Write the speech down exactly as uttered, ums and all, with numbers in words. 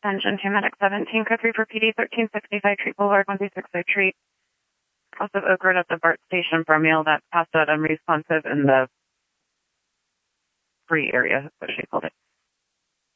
Extension two Medic seventeen, code three for P D thirteen sixty-five, Treat Boulevard, one three six zero Treat. Also Oak Road at the BART station for a meal that passed out unresponsive in the free area, is what she called it.